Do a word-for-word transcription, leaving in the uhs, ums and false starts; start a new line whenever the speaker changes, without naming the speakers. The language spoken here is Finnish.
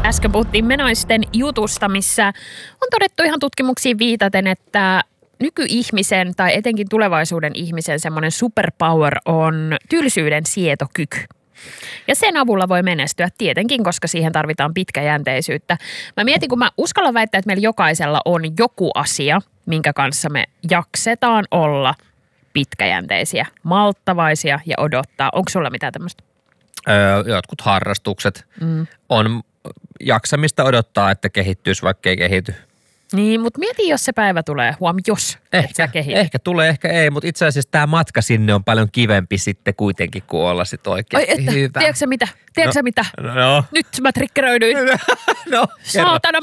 Äsken puhuttiin menoisten jutusta, missä on todettu ihan tutkimuksiin viitaten, että nykyihmisen tai etenkin tulevaisuuden ihmisen semmoinen superpower on tylsyyden sietokyky. Ja sen avulla voi menestyä tietenkin, koska siihen tarvitaan pitkäjänteisyyttä. Mä mietin, kun mä uskallan väittää, että meillä jokaisella on joku asia, minkä kanssa me jaksetaan olla pitkäjänteisiä, malttavaisia ja odottaa. Onko sulla mitään tämmöistä?
Öö, jotkut harrastukset mm. on jaksamista odottaa, että kehittyisi, vaikka ei kehity.
Niin, mutta mieti, jos se päivä tulee. Huom, jos
ehkä, ehkä tulee, ehkä ei, mutta itse asiassa tämä matka sinne on paljon kivempi sitten kuitenkin, kuin olla sitten oikeasti
Oi, että,
hyvä.
Tiedätkö mitä? Tiedätkö
no,
mitä?
No.
Nyt mä triggeröidyin.
no,
Saatana,